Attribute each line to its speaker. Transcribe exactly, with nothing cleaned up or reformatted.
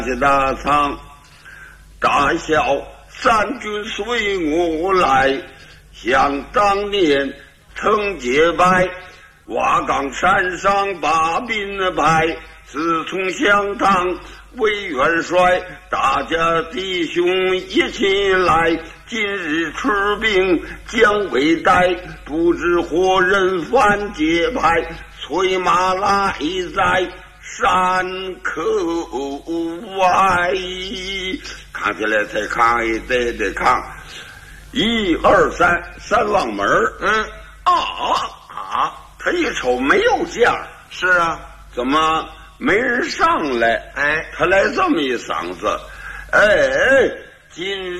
Speaker 1: 这大仓大笑，三军随我来，想当年曾结拜，瓦岗山上把兵败，自从相当为元帅，大家弟兄一起来，今日出兵将未待，不知何人反结派，催马来在山口外，扛起来才扛一得得扛，一二三，三望门。
Speaker 2: 嗯
Speaker 1: 啊啊！他一瞅没有价，
Speaker 2: 是啊，
Speaker 1: 怎么没人上来？
Speaker 2: 哎，
Speaker 1: 他来这么一嗓子，哎，今日